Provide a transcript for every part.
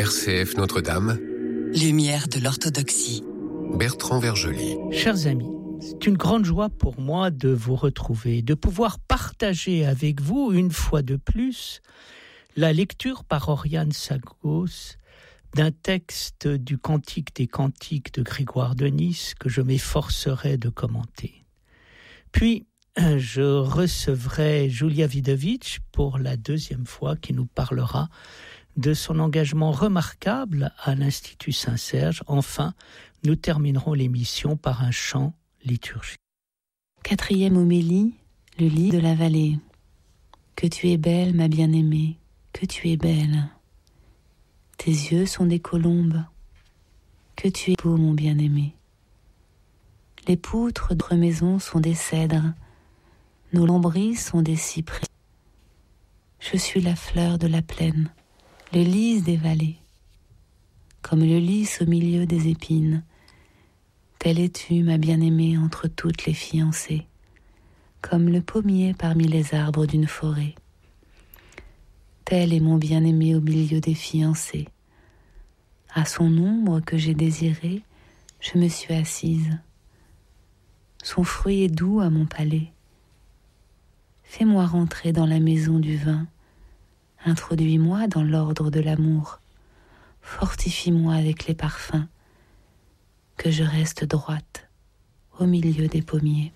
RCF Notre-Dame. Lumière de l'orthodoxie. Bertrand Vergely. Chers amis, c'est une grande joie pour moi de vous retrouver, de pouvoir partager avec vous une fois de plus la lecture par Oriane Sagos d'un texte du Cantique des Cantiques de Grégoire de Nice que je m'efforcerai de commenter. Puis, je recevrai Julia Widovic pour la deuxième fois qui nous parlera de son engagement remarquable à l'Institut Saint-Serge. Enfin, nous terminerons l'émission par un chant liturgique. 4e homélie, le lit de la vallée. Que tu es belle, ma bien-aimée, que tu es belle. Tes yeux sont des colombes, que tu es beau, mon bien-aimé. Les poutres de notre maison sont des cèdres, nos lambris sont des cyprès. Je suis la fleur de la plaine, le lys des vallées. Comme le lys au milieu des épines, telle es-tu, ma bien-aimée, entre toutes les fiancées, comme le pommier parmi les arbres d'une forêt. Tel est mon bien-aimé au milieu des fiancés. À son ombre que j'ai désiré, je me suis assise. Son fruit est doux à mon palais. Fais-moi rentrer dans la maison du vin. Introduis-moi dans l'ordre de l'amour. Fortifie-moi avec les parfums. Que je reste droite au milieu des pommiers.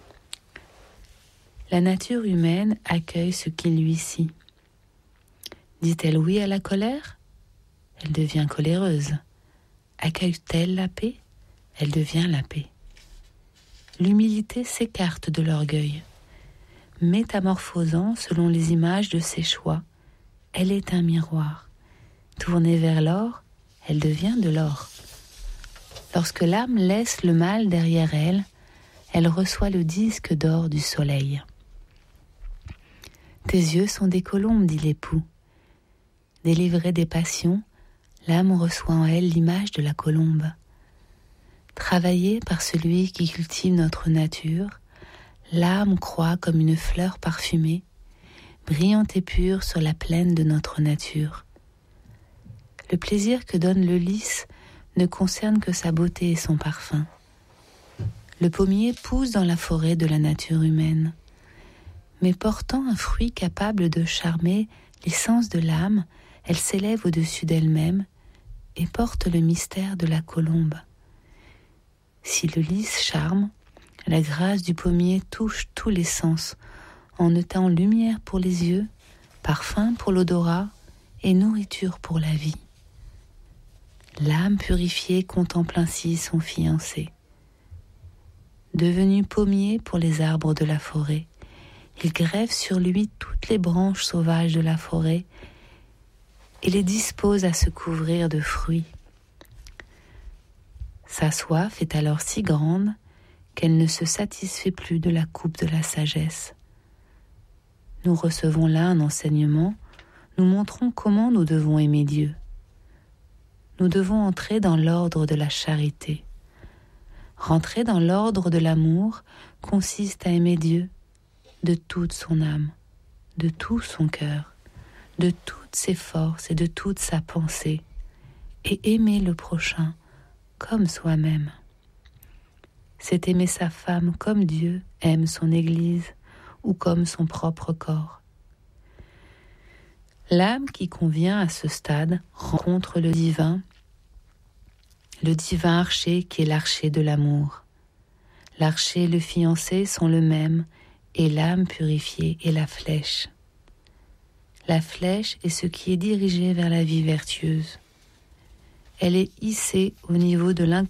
La nature humaine accueille ce qui lui scie. Dit-elle oui à la colère ? Elle devient coléreuse. Accueille-t-elle la paix ? Elle devient la paix. L'humilité s'écarte de l'orgueil. Métamorphosant selon les images de ses choix, elle est un miroir. Tournée vers l'or, elle devient de l'or. Lorsque l'âme laisse le mal derrière elle, elle reçoit le disque d'or du soleil. Tes yeux sont des colombes, dit l'époux. Délivrée des passions, l'âme reçoit en elle l'image de la colombe. Travaillée par celui qui cultive notre nature, l'âme croît comme une fleur parfumée, brillante et pure sur la plaine de notre nature. Le plaisir que donne le lys ne concerne que sa beauté et son parfum. Le pommier pousse dans la forêt de la nature humaine, mais portant un fruit capable de charmer les sens de l'âme, elle s'élève au-dessus d'elle-même et porte le mystère de la colombe. Si le lys charme, la grâce du pommier touche tous les sens, en étant lumière pour les yeux, parfum pour l'odorat et nourriture pour la vie. L'âme purifiée contemple ainsi son fiancé. Devenu pommier pour les arbres de la forêt, il greffe sur lui toutes les branches sauvages de la forêt et les dispose à se couvrir de fruits. Sa soif est alors si grande qu'elle ne se satisfait plus de la coupe de la sagesse. Nous recevons là un enseignement, nous montrons comment nous devons aimer Dieu. Nous devons entrer dans l'ordre de la charité. Rentrer dans l'ordre de l'amour consiste à aimer Dieu de toute son âme, de tout son cœur, de toutes ses forces et de toute sa pensée, et aimer le prochain comme soi-même. C'est aimer sa femme comme Dieu aime son Église ou comme son propre corps. L'âme qui convient à ce stade rencontre le divin archer qui est l'archer de l'amour. L'archer et le fiancé sont le même, et l'âme purifiée est la flèche. La flèche est ce qui est dirigé vers la vie vertueuse. Elle est hissée au niveau de